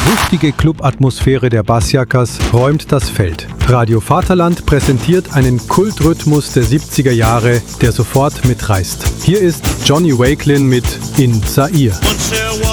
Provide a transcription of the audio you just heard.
wuchtige Clubatmosphäre der Bassjackers räumt das Feld. Radio Vaterland präsentiert einen Kultrhythmus der 70er Jahre, der sofort mitreißt. Hier ist Johnny Wakelin mit In Zaire.